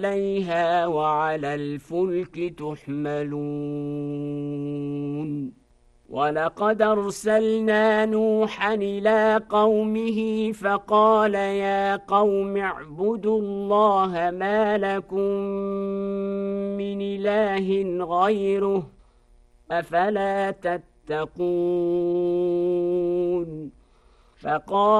عليها وعلى الفلك تحملون ولقد أرسلنا نوحا إلى قومه فقال يا قوم اعبدوا الله ما لكم من إله غيره أفلا تتقون فقال